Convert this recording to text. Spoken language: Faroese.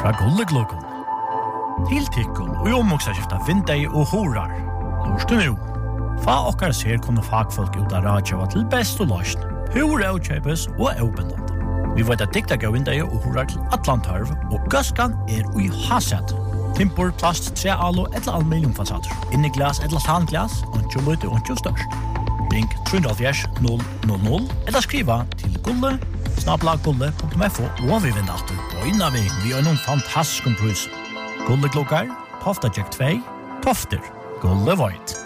fra Gulleglokken. Til tikkun og omoksaskifta vindei og horar. Lorstu nu. Fa okkar ser kunne fagfolk ut av radjava til best og løsn. Hur avkjøpes og avbindande. Vi vet at dikta gav vindei og horar til Atlantarv, og gaskan ui haset. Timpor, plast, trealo eller aluminium fasader. Inni glas eller tanglas, ontjo lute ontjo størst. Ring 370 000 eller skriva til gulle@gulle.fo og vi vinner alltid på innan vi har noen fantastisk pris. Gulle klokkar, Tofta Jack 2, Tofter, Gulle Void.